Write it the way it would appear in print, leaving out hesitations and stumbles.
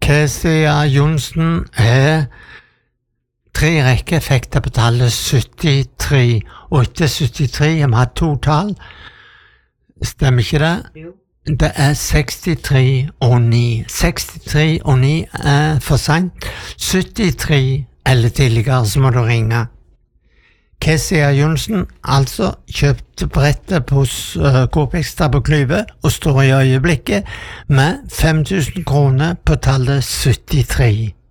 Kesia Johnsen er 3 rekkeeffekter på tallet 73. Og etter 73 har vi hatt 2 tall. Stemmer ikke det? Jo. Det er 63 og 9. 63 og 9 er for sent. 73 eller tidligere så må du ringe. Kesia Johnsen altså kjøpte brettet på K-Pekstad på Klyve og står i øyeblikket med 5 000 kroner på tallet 73.